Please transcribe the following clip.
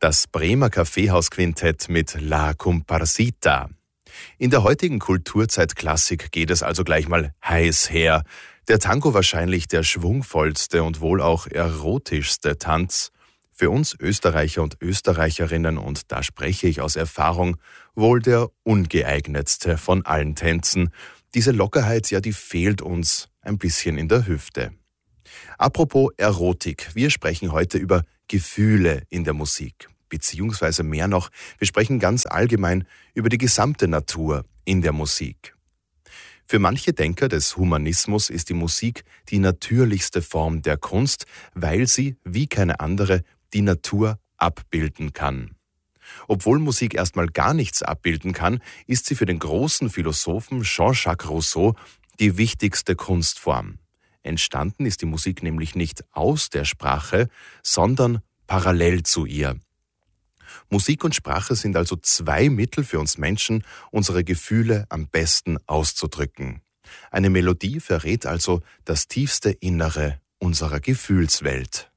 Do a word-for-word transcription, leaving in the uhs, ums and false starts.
Das Bremer Kaffeehausquintett mit La Comparsita. In der heutigen Kulturzeitklassik geht es also gleich mal heiß her. Der Tango wahrscheinlich der schwungvollste und wohl auch erotischste Tanz. Für uns Österreicher und Österreicherinnen, und da spreche ich aus Erfahrung, wohl der ungeeignetste von allen Tänzen. Diese Lockerheit, ja, die fehlt uns ein bisschen in der Hüfte. Apropos Erotik, wir sprechen heute über Gefühle in der Musik. Beziehungsweise mehr noch, wir sprechen ganz allgemein über die gesamte Natur in der Musik. Für manche Denker des Humanismus ist die Musik die natürlichste Form der Kunst, weil sie, wie keine andere, die Natur abbilden kann. Obwohl Musik erstmal gar nichts abbilden kann, ist sie für den großen Philosophen Jean-Jacques Rousseau die wichtigste Kunstform. Entstanden ist die Musik nämlich nicht aus der Sprache, sondern parallel zu ihr. Musik und Sprache sind also zwei Mittel für uns Menschen, unsere Gefühle am besten auszudrücken. Eine Melodie verrät also das tiefste Innere unserer Gefühlswelt.